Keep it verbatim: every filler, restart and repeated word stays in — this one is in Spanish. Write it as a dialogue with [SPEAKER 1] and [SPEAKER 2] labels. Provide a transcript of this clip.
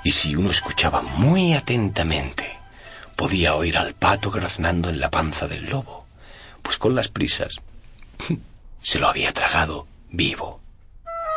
[SPEAKER 1] Y si uno escuchaba muy atentamente, podía oír al pato graznando en la panza del lobo, pues con las prisas se lo había tragado vivo.